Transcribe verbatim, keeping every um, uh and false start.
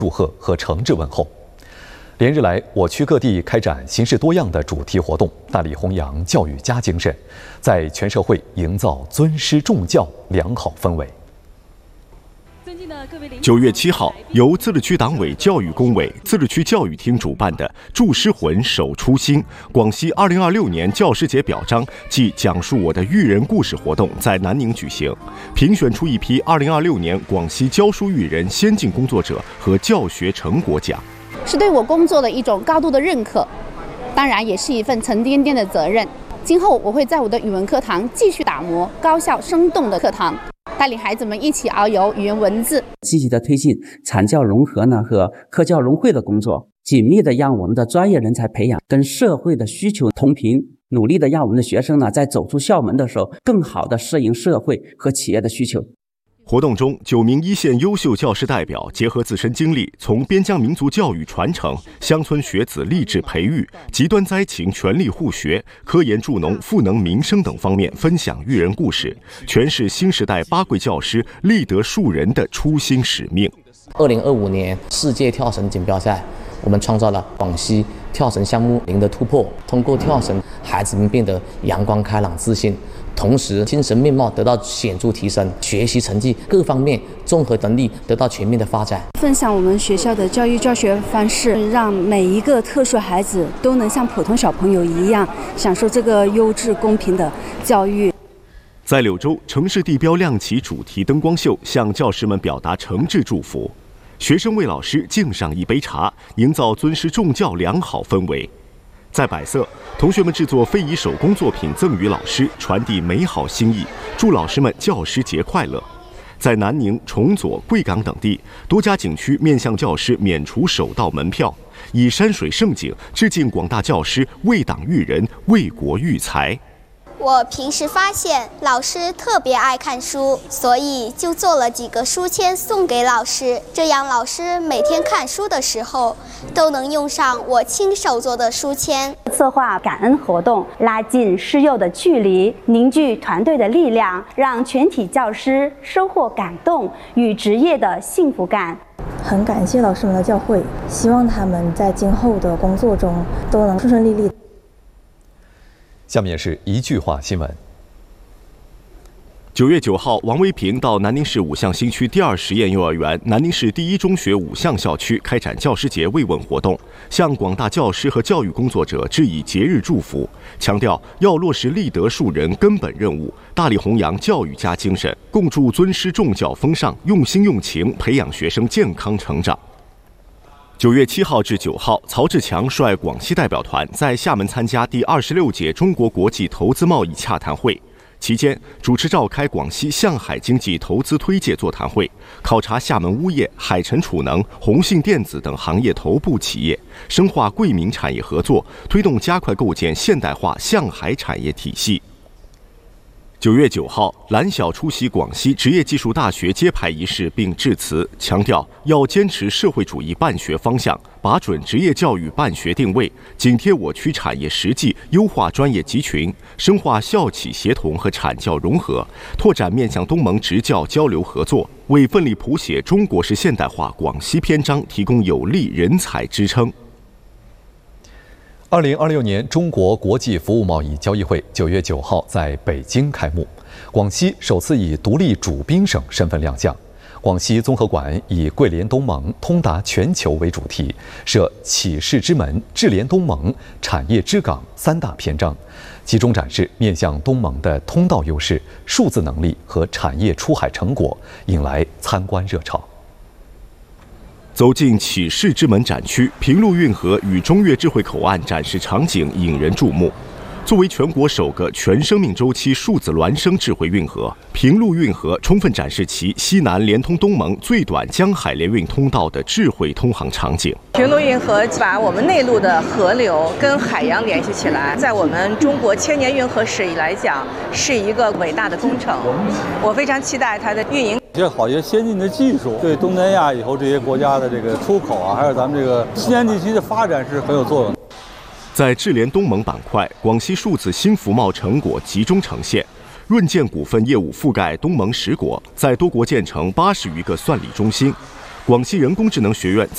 祝贺和诚挚问候。连日来，我区各地开展形式多样的主题活动，大力弘扬教育家精神，在全社会营造尊师重教良好氛围。 九月七号，由自治区党委教育工委、自治区教育厅主办的“铸师魂，守初心”广西二零二六年教师节表彰暨讲述我的育人故事活动在南宁举行，评选出一批二零二六年广西教书育人先进工作者和教学成果奖， 是对我工作的一种高度的认可，当然也是一份沉甸甸的责任。今后我会在我的语文课堂继续打磨高效生动的课堂，带领孩子们一起遨游语言文字， 积极的推进产教融合呢和科教融汇的工作，紧密的让我们的专业人才培养跟社会的需求同频，努力的让我们的学生呢在走出校门的时候更好的适应社会和企业的需求。 活动中，九名一线优秀教师代表结合自身经历，从边疆民族教育传承、乡村学子励志培育、极端灾情全力护学、科研助农、赋能民生等方面分享育人故事，诠释新时代八贵教师立德树人的初心使命。 二零二五年世界跳绳锦标赛，我们创造了广西跳绳项目零的突破，通过跳绳，孩子们变得阳光开朗、自信。同时，精神面貌得到显著提升，学习成绩各方面综合能力得到全面的发展。 分享我们学校的教育教学方式，让每一个特殊孩子都能像普通小朋友一样享受这个优质公平的教育。 在柳州，城市地标亮起主题灯光秀，向教师们表达诚挚祝福。学生为老师敬上一杯茶，营造尊师重教良好氛围。在百色，同学们制作非遗手工作品赠予老师，传递美好心意，祝老师们教师节快乐。在南宁、崇左、贵港等地，多家景区面向教师免除首道门票，以山水胜景致敬广大教师为党育人、为国育才。 我平时发现老师特别爱看书，所以就做了几个书签送给老师，这样老师每天看书的时候都能用上我亲手做的书签。 策划感恩活动，拉近师幼的距离，凝聚团队的力量，让全体教师收获感动与职业的幸福感。 很感谢老师们的教诲，希望他们在今后的工作中都能顺顺利利。 下面是一句话新闻。 九月九号，王维平到南宁市五巷新区第二实验幼儿园、南宁市第一中学五巷校区开展教师节慰问活动，向广大教师和教育工作者致以节日祝福，强调要落实立德树人根本任务，大力弘扬教育家精神，共筑尊师重教风尚，用心用情培养学生健康成长。九月七号至九号，曹志强率广西代表团在厦门参加第二十六届中国国际投资贸易洽谈会，期间主持召开广西向海经济投资推介座谈会，考察厦门钨业、海辰储能、宏信电子等行业头部企业，深化贵民产业合作，推动加快构建现代化向海产业体系。九月九号，蓝晓出席广西职业技术大学揭牌仪式并致辞，强调要坚持社会主义办学方向，把准职业教育办学定位，紧贴我区产业实际，优化专业集群，深化校企协同和产教融合，拓展面向东盟职教交流合作，为奋力谱写中国式现代化广西篇章提供有力人才支撑。 二零二六年中国国际服务贸易交易会九月九号在北京开幕，广西首次以独立主宾省身份亮相。广西综合馆以“桂联东盟，通达全球”为主题，设启示之门、智联东盟、产业之港三大篇章，集中展示面向东盟的通道优势、数字能力和产业出海成果，引来参观热潮。 走进启示之门展区，平陆运河与中越智慧口岸展示场景引人注目。作为全国首个全生命周期数字孪生智慧运河，平陆运河充分展示其西南连通东盟最短江海联运通道的智慧通航场景。 平陆运河把我们内陆的河流跟海洋联系起来，在我们中国千年运河史以来讲，是一个伟大的工程。我非常期待它的运营。 这好些先进的技术，对东南亚以后这些国家的这个出口啊，还有咱们这个西南地区的发展是很有作用的。 在智联东盟板块，广西数字新服贸成果集中呈现。润建股份业务覆盖东盟十国，在多国建成八十余个算理中心。广西人工智能学院